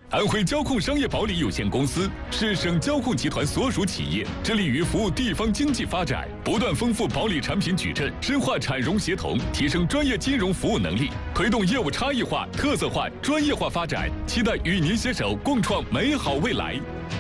安徽交控商业保理有限公司是省交控集团所属企业，致力于服务地方经济发展，不断丰富保理产品矩阵，深化产融协同，提升专业金融服务能力，推动业务差异化、特色化、专业化发展。期待与您携手共创美好未来。